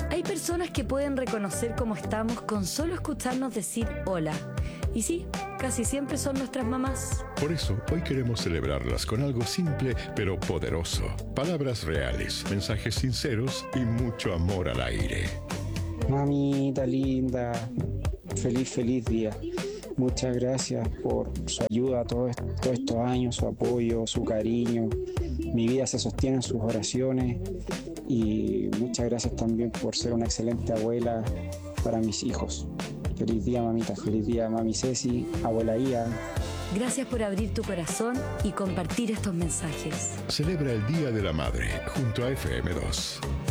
Hay personas que pueden reconocer cómo estamos con solo escucharnos decir hola. Y sí, casi siempre son nuestras mamás. Por eso, hoy queremos celebrarlas con algo simple pero poderoso. Palabras reales, mensajes sinceros y mucho amor al aire. Mamita linda, feliz día. Muchas gracias por su ayuda todos estos años, su apoyo, su cariño. Mi vida se sostiene en sus oraciones y muchas gracias también por ser una excelente abuela para mis hijos. Feliz día, mamita. Feliz día, mami Ceci, abuela Ia. Gracias por abrir tu corazón y compartir estos mensajes. Celebra el Día de la Madre junto a FM2.